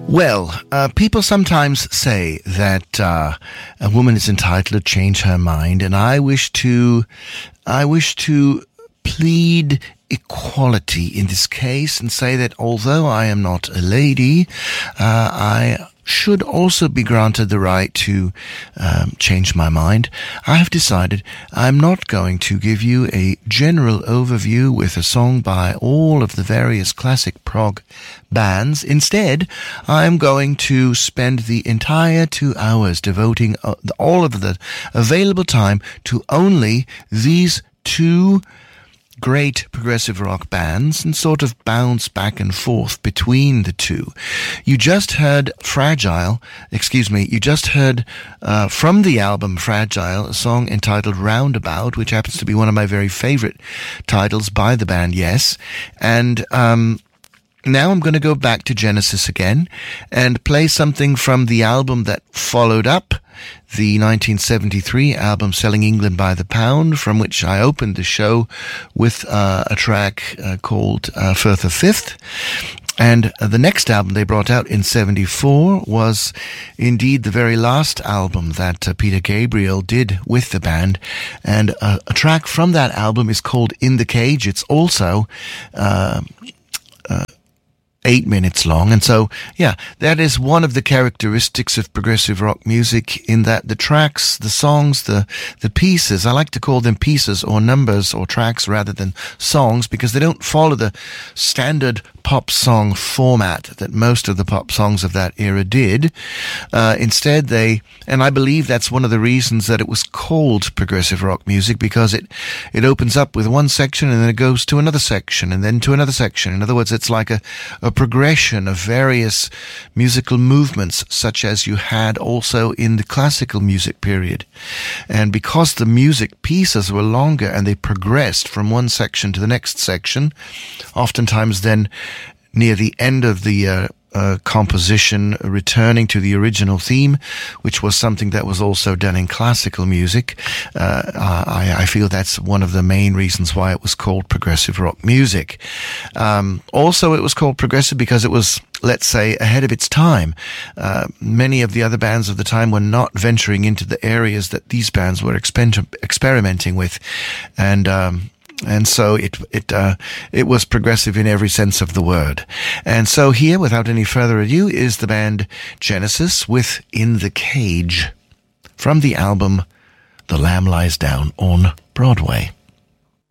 Well, people sometimes say that a woman is entitled to change her mind, and I wish to plead equality in this case and say that although I am not a lady, I should also be granted the right to change my mind. I have decided I'm not going to give you a general overview with a song by all of the various classic prog bands. Instead, I'm going to spend the entire 2 hours devoting all of the available time to only these two great progressive rock bands and sort of bounce back and forth between the two. You just heard from the album Fragile, a song entitled Roundabout, which happens to be one of my very favorite titles by the band Yes. And now I'm going to go back to Genesis again and play something from the album that followed up the 1973 album Selling England by the Pound, from which I opened the show with a track called Further Fifth. And the next album they brought out in 74 was indeed the very last album that Peter Gabriel did with the band. And a track from that album is called In the Cage. It's also 8 minutes long. And so, yeah, that is one of the characteristics of progressive rock music, in that the tracks, the songs, the pieces, I like to call them pieces or numbers or tracks rather than songs, because they don't follow the standard pop song format that most of the pop songs of that era did. Instead, and I believe that's one of the reasons that it was called progressive rock music, because it opens up with one section and then it goes to another section and then to another section. In other words, it's like a progression of various musical movements, such as you had also in the classical music period. And because the music pieces were longer and they progressed from one section to the next section, oftentimes then near the end of the composition returning to the original theme, which was something that was also done in classical music. I feel that's one of the main reasons why it was called progressive rock music. Also, it was called progressive because it was, let's say, ahead of its time. Many of the other bands of the time were not venturing into the areas that these bands were experimenting with. And so it was progressive in every sense of the word. And so here, without any further ado, is the band Genesis with In the Cage from the album The Lamb Lies Down on Broadway.